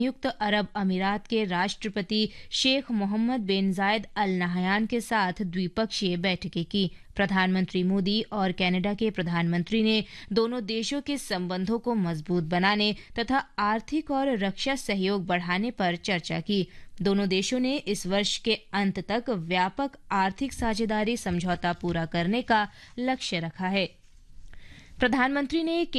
संयुक्त अरब अमीरात के राष्ट्रपति शेख मोहम्मद बिन जायद अल नहयान के साथ द्विपक्षीय बैठकें की। प्रधानमंत्री मोदी और कनाडा के प्रधानमंत्री ने दोनों देशों के संबंधों को मजबूत बनाने तथा आर्थिक और रक्षा सहयोग बढ़ाने पर चर्चा की। दोनों देशों ने इस वर्ष के अंत तक व्यापक आर्थिक साझेदारी समझौता पूरा करने का लक्ष्य रखा है। प्रधानमंत्री ने